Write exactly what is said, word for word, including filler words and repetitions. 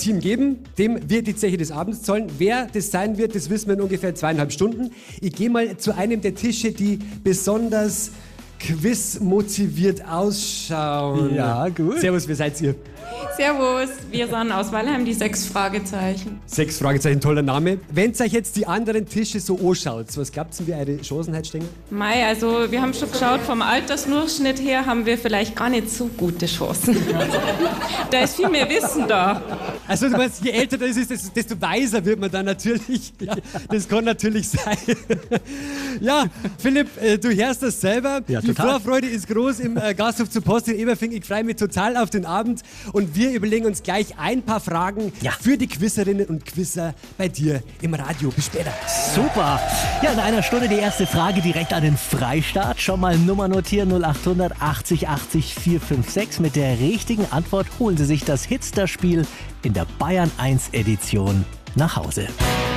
Team geben, dem wir die Zeche des Abends zollen. Wer das sein wird, das wissen wir in ungefähr zweieinhalb Stunden. Ich gehe mal zu einem der Tische, die besonders quizmotiviert ausschauen. Ja, gut. Servus, wer seid ihr? Servus, wir sind aus Weilheim, die sechs Fragezeichen. Sechs Fragezeichen, toller Name. Wenn ihr euch jetzt die anderen Tische so anschaut, was glaubt ihr, wie eure Chancen heute stehen? Mei, also wir haben schon geschaut, vom Altersdurchschnitt her haben wir vielleicht gar nicht so gute Chancen. Da ist viel mehr Wissen da. Also du meinst, je älter das ist, desto, desto weiser wird man dann natürlich. Ja, das kann natürlich sein. Ja, Philipp, äh, du hörst das selber. Ja, die total. Vorfreude ist groß im äh, Gasthof zu Post in Eberfing. Ich freue mich total auf den Abend. Und wir überlegen uns gleich ein paar Fragen Ja. für die Quizzerinnen und Quizzer bei dir im Radio. Bis später. Super. Ja, in einer Stunde die erste Frage direkt an den Freistaat. Schon mal Nummer notieren, null acht hundert achtzig achtzig vier fünf sechs. Mit der richtigen Antwort holen Sie sich das Hitster-Spiel in der Bayern eins Edition nach Hause.